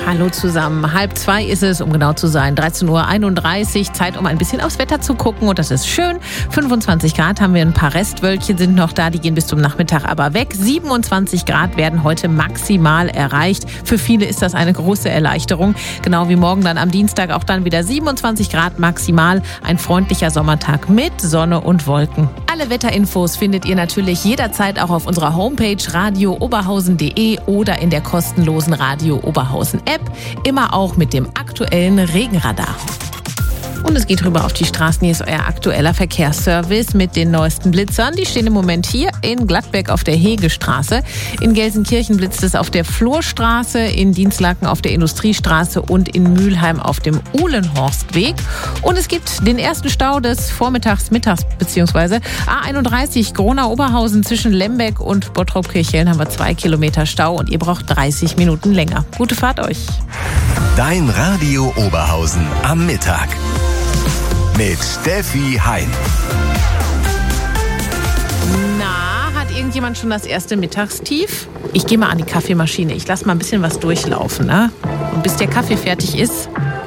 Hallo zusammen. 1:30 ist es, um genau zu sein. 13:31 Uhr. Zeit, um ein bisschen aufs Wetter zu gucken. Und das ist schön. 25 Grad haben wir, ein paar Restwölkchen sind noch da. Die gehen bis zum Nachmittag aber weg. 27 Grad werden heute maximal erreicht. Für viele ist das eine große Erleichterung. Genau wie morgen dann am Dienstag auch dann wieder 27 Grad maximal. Ein freundlicher Sommertag mit Sonne und Wolken. Alle Wetterinfos findet ihr natürlich jederzeit auch auf unserer Homepage radiooberhausen.de oder in der kostenlosen Radio Oberhausen App, immer auch mit dem aktuellen Regenradar. Und es geht rüber auf die Straßen. Hier ist euer aktueller Verkehrsservice mit den neuesten Blitzern. Die stehen im Moment hier in Gladbeck auf der Hegestraße. In Gelsenkirchen blitzt es auf der Flurstraße, in Dinslaken auf der Industriestraße und in Mülheim auf dem Uhlenhorstweg. Und es gibt den ersten Stau des Vormittags, Mittags bzw. A31 Gronau-Oberhausen zwischen Lembeck und Bottrop-Kirchhellen haben wir 2 Kilometer Stau und ihr braucht 30 Minuten länger. Gute Fahrt euch. Dein Radio Oberhausen am Mittag. Mit Steffi Hein. Na, hat irgendjemand schon das erste Mittagstief? Ich gehe mal an die Kaffeemaschine. Ich lasse mal ein bisschen was durchlaufen, ne? Und bis der Kaffee fertig ist,